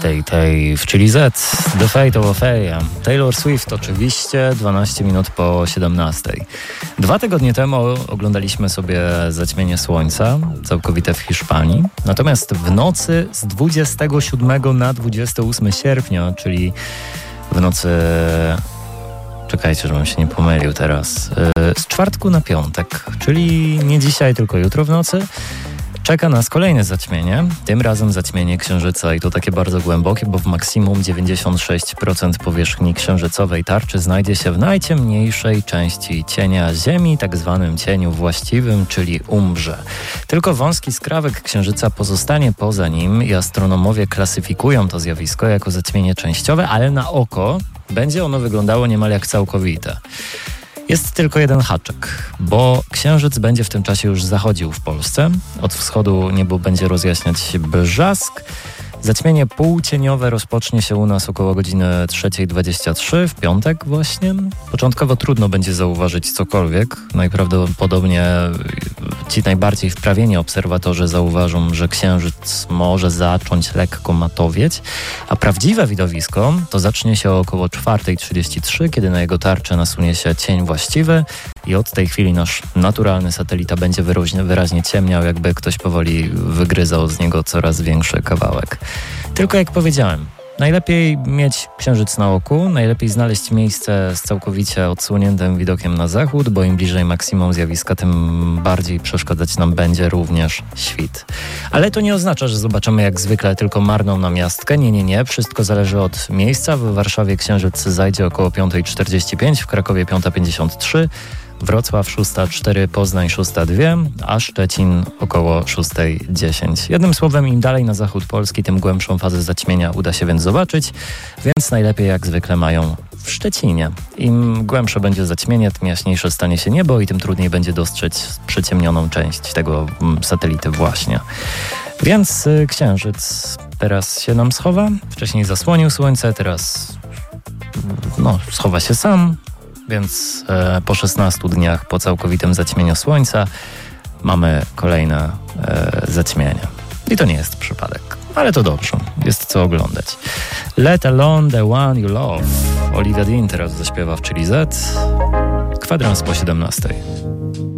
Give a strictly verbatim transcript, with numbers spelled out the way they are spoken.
siedemnastej tej w Chili Z, The Fate of Ophelia. Taylor Swift oczywiście, dwanaście minut po siedemnastej. Dwa tygodnie temu oglądaliśmy sobie zaćmienie słońca, całkowite w Hiszpanii. Natomiast w nocy z dwudziestego siódmego na dwudziestego ósmego sierpnia, czyli w nocy... Czekajcie, żebym się nie pomylił teraz. Z czwartku na piątek, czyli nie dzisiaj, tylko jutro w nocy, czeka nas kolejne zaćmienie. Tym razem zaćmienie księżyca i to takie bardzo głębokie, bo w maksimum dziewięćdziesiąt sześć procent powierzchni księżycowej tarczy znajdzie się w najciemniejszej części cienia Ziemi, tak zwanym cieniu właściwym, czyli umbrze. Tylko wąski skrawek księżyca pozostanie poza nim i astronomowie klasyfikują to zjawisko jako zaćmienie częściowe, ale na oko będzie ono wyglądało niemal jak całkowite. Jest tylko jeden haczyk, bo księżyc będzie w tym czasie już zachodził w Polsce. Od wschodu niebo będzie rozjaśniać się brzask. Zaćmienie półcieniowe rozpocznie się u nas około godziny trzecia dwadzieścia trzy w piątek właśnie. Początkowo trudno będzie zauważyć cokolwiek. Najprawdopodobniej ci najbardziej wprawieni obserwatorzy zauważą, że księżyc może zacząć lekko matowieć, a prawdziwe widowisko to zacznie się około czwarta trzydzieści trzy, kiedy na jego tarczę nasunie się cień właściwy i od tej chwili nasz naturalny satelita będzie wyraźnie, wyraźnie ciemniał, jakby ktoś powoli wygryzał z niego coraz większy kawałek. Tylko jak powiedziałem, najlepiej mieć księżyc na oku, najlepiej znaleźć miejsce z całkowicie odsłoniętym widokiem na zachód, bo im bliżej maksimum zjawiska, tym bardziej przeszkadzać nam będzie również świt. Ale to nie oznacza, że zobaczymy jak zwykle tylko marną namiastkę. Nie, nie, nie. Wszystko zależy od miejsca. W Warszawie księżyc zajdzie około piąta czterdzieści pięć, w Krakowie piąta pięćdziesiąt trzy, Wrocław szósta cztery, Poznań szósta dwa, a Szczecin około szósta dziesięć. Jednym słowem, im dalej na zachód Polski, tym głębszą fazę zaćmienia uda się więc zobaczyć, więc najlepiej jak zwykle mają w Szczecinie. Im głębsze będzie zaćmienie, tym jaśniejsze stanie się niebo i tym trudniej będzie dostrzec przyciemnioną część tego satelity właśnie. Więc y, księżyc teraz się nam schowa, wcześniej zasłonił słońce, teraz no, schowa się sam. Więc e, po szesnastu dniach po całkowitym zaćmieniu słońca mamy kolejne e, zaćmienie. I to nie jest przypadek, ale to dobrze, jest co oglądać. Let Alone the One You Love. Olivia Dean teraz zaśpiewa w Chili Z. Kwadrans po siedemnastej.